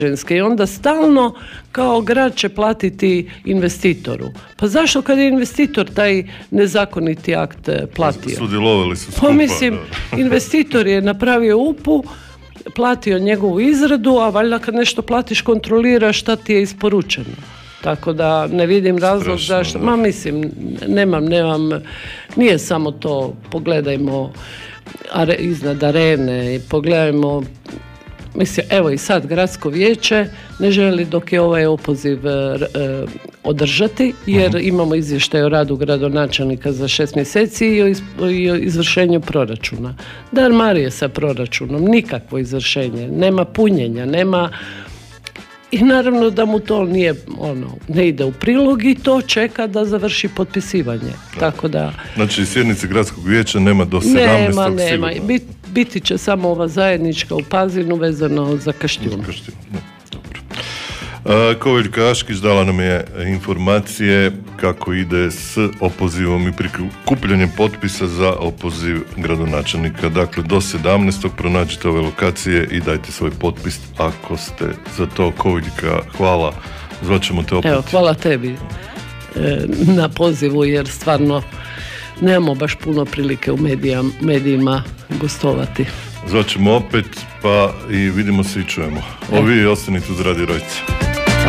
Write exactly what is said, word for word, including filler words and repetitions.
i onda stalno kao grad će platiti investitoru. Pa zašto kad je investitor taj nezakoniti akt platio? Sudjelovali su skupa. Pa mislim, investitor je napravio U P U, platio njegovu izradu, a valjda kad nešto platiš kontrolira šta ti je isporučeno. Tako da ne vidim razlog zašto. Ma mislim, nemam, nemam, nije samo to, pogledajmo are, iznad arene i pogledajmo. Mislim, evo i sad gradsko vijeće ne želi dok je ovaj opoziv e, e, održati, jer uh-huh. imamo izvještaj o radu gradonačelnika za šest mjeseci i o, iz, i o izvršenju proračuna. Darmarije sa proračunom, nikakvo izvršenje, nema punjenja, nema. I naravno da mu to nije, ono, ne ide u prilog i to čeka da završi potpisivanje. Da. Tako da... Znači, sjednice gradskog vijeća nema do sedamnaestog Nema, nema. Bit, biti će samo ova zajednička u Pazinu vezano za Kaštijun. Za Kaštijun, ne. Dobro. Uh, Koviljka Aškić dala nam je informacije kako ide s opozivom i prikupljanjem potpisa za opoziv gradonačelnika. Dakle, do sedamnaestog pronađite ove lokacije i dajte svoj potpis ako ste za to. Koviljka, hvala. Zvaćemo te opet. Evo, hvala tebi e, na pozivu, jer stvarno nemamo baš puno prilike u medijama, medijima gostovati. Zvaćemo opet, pa i vidimo se i čujemo. Ovi ostanite uz Radio Rojca.